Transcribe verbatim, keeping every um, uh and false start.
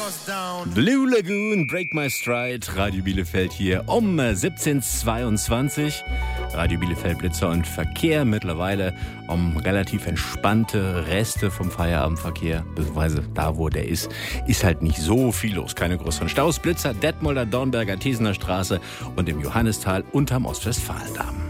Blue Lagoon, Break My Stride, Radio Bielefeld hier um siebzehn Uhr zweiundzwanzig. Radio Bielefeld, Blitzer und Verkehr, mittlerweile um relativ entspannte Reste vom Feierabendverkehr, beziehungsweise da, wo der ist, ist halt nicht so viel los. Keine größeren Staus. Blitzer, Detmolder, Dornberger, Thesener Straße und im Johannistal unterm Ostwestfalendamm.